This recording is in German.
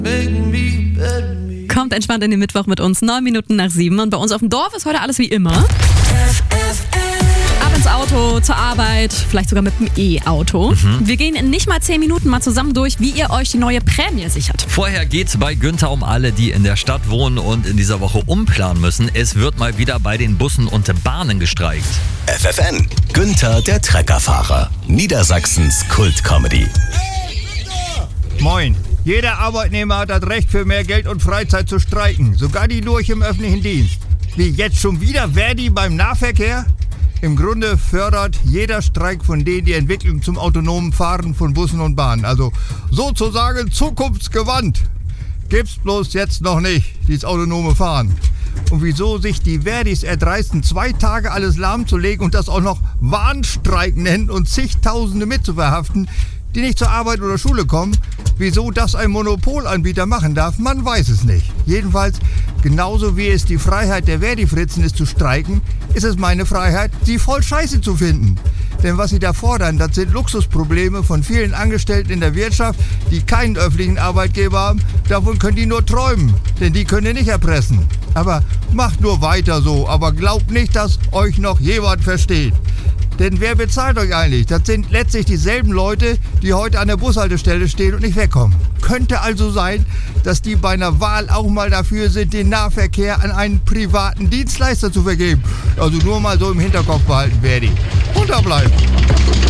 Kommt entspannt in den Mittwoch mit uns, 9 Minuten nach 7. Und bei uns auf dem Dorf ist heute alles wie immer. Ab ins Auto, zur Arbeit, vielleicht sogar mit dem E-Auto. Wir gehen in nicht mal 10 Minuten mal zusammen durch, wie ihr euch die neue Prämie sichert. Vorher geht's bei Günther um alle, die in der Stadt wohnen und in dieser Woche umplanen müssen. Es wird mal wieder bei den Bussen und Bahnen gestreikt. FFN, Günther der Treckerfahrer, Niedersachsens Kult-Comedy. Moin. Jeder Arbeitnehmer hat das Recht, für mehr Geld und Freizeit zu streiken. Sogar die Lurch im öffentlichen Dienst. Wie jetzt schon wieder Verdi beim Nahverkehr? Im Grunde fördert jeder Streik von denen die Entwicklung zum autonomen Fahren von Bussen und Bahnen. Also sozusagen zukunftsgewandt. Gibt's bloß jetzt noch nicht, dieses autonome Fahren. Und wieso sich die Verdis erdreisten, 2 Tage alles lahmzulegen und das auch noch Warnstreik nennen und zigtausende mitzuverhaften, die nicht zur Arbeit oder Schule kommen, wieso das ein Monopolanbieter machen darf, man weiß es nicht. Jedenfalls, genauso wie es die Freiheit der Verdi-Fritzen ist zu streiken, ist es meine Freiheit, sie voll scheiße zu finden. Denn was sie da fordern, das sind Luxusprobleme von vielen Angestellten in der Wirtschaft, die keinen öffentlichen Arbeitgeber haben. Davon können die nur träumen, denn die können nicht erpressen. Aber macht nur weiter so, aber glaubt nicht, dass euch noch jemand versteht. Denn wer bezahlt euch eigentlich? Das sind letztlich dieselben Leute, die heute an der Bushaltestelle stehen und nicht wegkommen. Könnte also sein, dass die bei einer Wahl auch mal dafür sind, den Nahverkehr an einen privaten Dienstleister zu vergeben. Also nur mal so im Hinterkopf behalten, Verdi. Unterbleiben.